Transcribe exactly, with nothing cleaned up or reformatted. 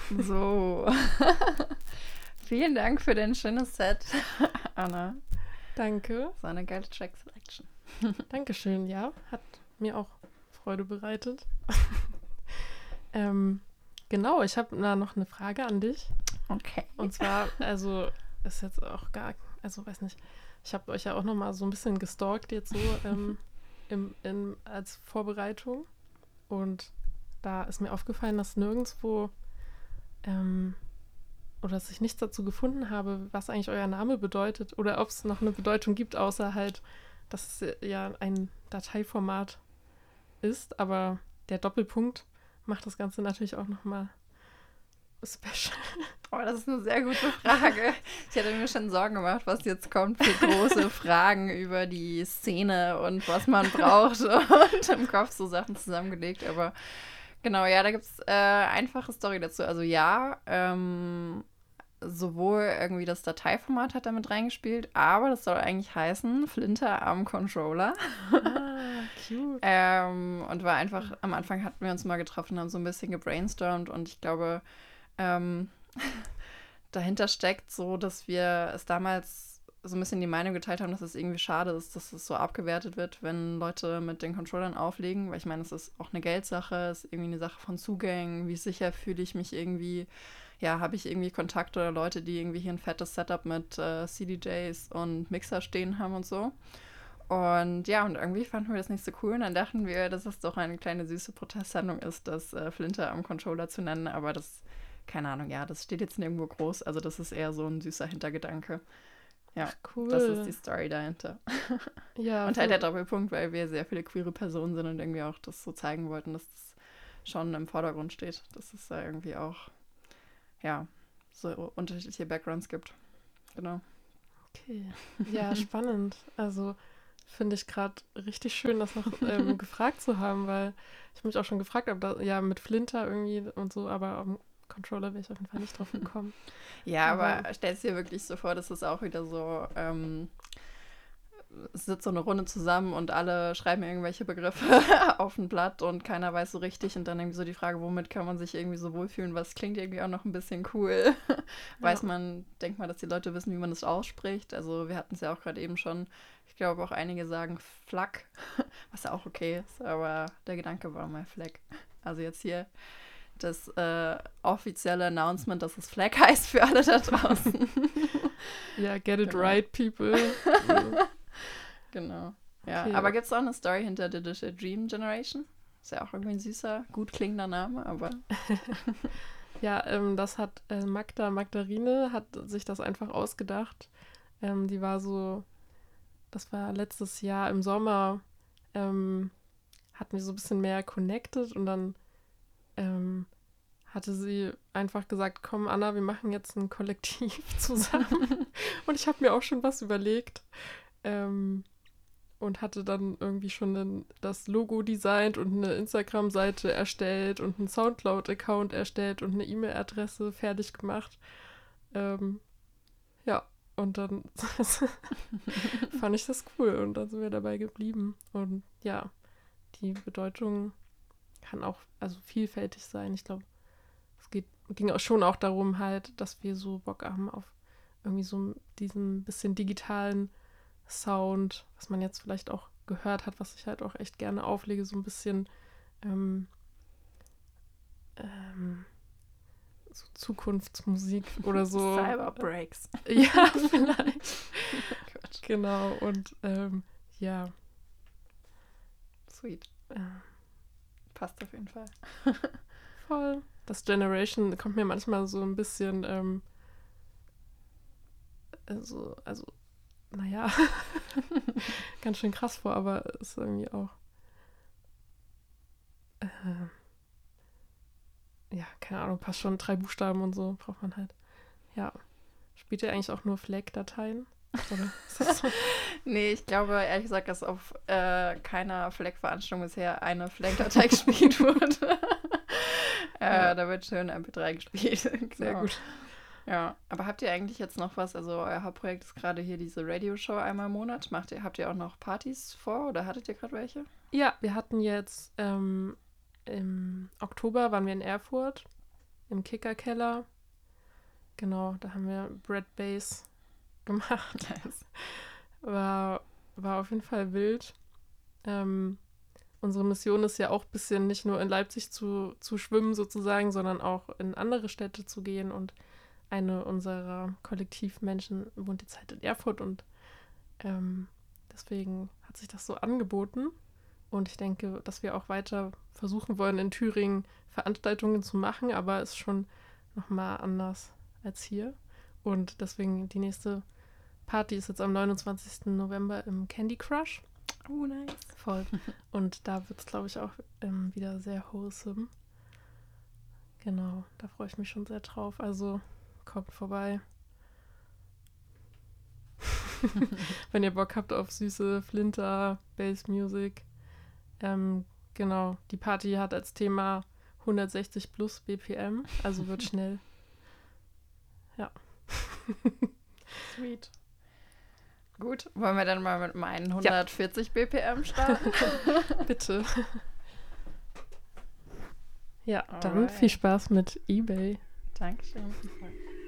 So. Vielen Dank für dein schönes Set, Anna. Danke. So eine geile Track Selection. Dankeschön, ja. Hat mir auch Freude bereitet. ähm, genau, ich habe da noch eine Frage an dich. Okay. Und zwar, also, ist jetzt auch gar, also, weiß nicht, ich habe euch ja auch noch mal so ein bisschen gestalkt jetzt so ähm, im, im, als Vorbereitung. Und da ist mir aufgefallen, dass nirgendwo ähm, oder dass ich nichts dazu gefunden habe, was eigentlich euer Name bedeutet oder ob es noch eine Bedeutung gibt, außer halt, dass es ja ein Dateiformat ist, aber der Doppelpunkt macht das Ganze natürlich auch nochmal special. Oh, das ist eine sehr gute Frage. Ich hätte mir schon Sorgen gemacht, was jetzt kommt für große Fragen über die Szene und was man braucht und im Kopf so Sachen zusammengelegt, aber genau, ja, da gibt es äh, einfache Story dazu. Also ja, ähm, sowohl irgendwie das Dateiformat hat damit reingespielt, aber das soll eigentlich heißen Flinter am Controller. Ah, cute. ähm, und war einfach, am Anfang hatten wir uns mal getroffen, haben so ein bisschen gebrainstormt und ich glaube, ähm, dahinter steckt so, dass wir es damals so ein bisschen die Meinung geteilt haben, dass es irgendwie schade ist, dass es so abgewertet wird, wenn Leute mit den Controllern auflegen, weil ich meine, es ist auch eine Geldsache, es ist irgendwie eine Sache von Zugängen, wie sicher fühle ich mich irgendwie, ja, habe ich irgendwie Kontakte oder Leute, die irgendwie hier ein fettes Setup mit äh, C D Js und Mixer stehen haben und so. Und ja, und irgendwie fanden wir das nicht so cool und dann dachten wir, dass es doch eine kleine süße Protestsendung ist, das äh, Flinter am Controller zu nennen, aber das, keine Ahnung, ja, das steht jetzt nirgendwo groß, also das ist eher so ein süßer Hintergedanke. Ja, Ach, cool. das ist die Story dahinter. Ja, und halt der Doppelpunkt, weil wir sehr viele queere Personen sind und irgendwie auch das so zeigen wollten, dass das schon im Vordergrund steht, dass es da irgendwie auch, ja, so unterschiedliche Backgrounds gibt. Genau. Okay. Ja, spannend. Also finde ich gerade richtig schön, das noch ähm, gefragt zu haben, weil ich mich auch schon gefragt habe, da, ja, mit Flinter irgendwie und so, aber am Controller wäre ich auf jeden Fall nicht drauf gekommen. Ja, aber, Aber- stell es dir wirklich so vor, dass es auch wieder so, ähm, es sitzt so eine Runde zusammen und alle schreiben irgendwelche Begriffe auf ein Blatt und keiner weiß so richtig und dann irgendwie so die Frage, womit kann man sich irgendwie so wohlfühlen, was klingt irgendwie auch noch ein bisschen cool. Weiß man, denkt man, dass die Leute wissen, wie man das ausspricht. Also wir hatten es ja auch gerade eben schon. Ich glaube auch einige sagen Flak, was ja auch okay ist, aber der Gedanke war mal Fleck. Also jetzt hier das äh, offizielle Announcement, dass es Flag heißt für alle da draußen. Ja, get it Genau. right, people. So. Genau. Ja, Okay. aber gibt es auch eine Story hinter Digital Dream Generation? Ist ja auch irgendwie ein süßer, gut klingender Name, aber Ja, ähm, das hat äh, Magda Magdarine hat sich das einfach ausgedacht. Ähm, die war so, das war letztes Jahr im Sommer, ähm, hatten wir so ein bisschen mehr connected und dann ähm, hatte sie einfach gesagt, komm Anna, wir machen jetzt ein Kollektiv zusammen. Und ich habe mir auch schon was überlegt. Ähm, und hatte dann irgendwie schon ein, das Logo designt und eine Instagram-Seite erstellt und einen Soundcloud-Account erstellt und eine E-Mail-Adresse fertig gemacht. Ähm, ja, und dann fand ich das cool und dann sind wir dabei geblieben. Und ja, die Bedeutung kann auch also vielfältig sein. Ich glaube, es geht, ging auch schon auch darum halt, dass wir so Bock haben auf irgendwie so diesen bisschen digitalen Sound, was man jetzt vielleicht auch gehört hat, was ich halt auch echt gerne auflege, so ein bisschen ähm, ähm, so Zukunftsmusik oder so. Cyber Breaks. Ja, vielleicht. Oh Gott. Genau, und ähm, ja. Sweet. Äh, Passt auf jeden Fall. voll. Das Generation kommt mir manchmal so ein bisschen, ähm, also, also naja, ganz schön krass vor, aber ist irgendwie auch, äh, ja, keine Ahnung, passt schon, drei Buchstaben und so braucht man halt. Ja. Spielt ihr eigentlich auch nur Flag-Dateien? Oder ist das so? Nee, ich glaube, ehrlich gesagt, dass auf äh, keiner Flag-Veranstaltung bisher eine Flag-Datei gespielt wurde. äh, Ja. Da wird schön M P drei gespielt. Sehr Genau. gut. Ja, aber habt ihr eigentlich jetzt noch was? Also euer Hauptprojekt ist gerade hier diese Radio-Show einmal im Monat. Macht ihr, habt ihr auch noch Partys vor oder hattet ihr gerade welche? Ja, wir hatten jetzt ähm, im Oktober waren wir in Erfurt im Kickerkeller. Genau, da haben wir Bread Bass gemacht. Nice. War, war auf jeden Fall wild. Ähm, unsere Mission ist ja auch ein bisschen nicht nur in Leipzig zu, zu schwimmen sozusagen, sondern auch in andere Städte zu gehen. Und eine unserer Kollektivmenschen wohnt jetzt halt in Erfurt und ähm, deswegen hat sich das so angeboten. Und ich denke, dass wir auch weiter versuchen wollen, in Thüringen Veranstaltungen zu machen, aber es ist schon nochmal anders als hier. Und deswegen die nächste Party ist jetzt am neunundzwanzigsten November im Candy Crush. Oh, nice. Voll. Und da wird es, glaube ich, auch ähm, wieder sehr wholesome. Genau, da freue ich mich schon sehr drauf. Also kommt vorbei. Wenn ihr Bock habt auf süße Flinter, Bass Music. Ähm, genau, die Party hat als Thema hundertsechzig plus B P M, also wird schnell. Ja. Sweet. Gut, wollen wir dann mal mit meinen hundertvierzig ja. B P M starten? Bitte. Ja, Alright. Dann viel Spaß mit eBay. Dankeschön.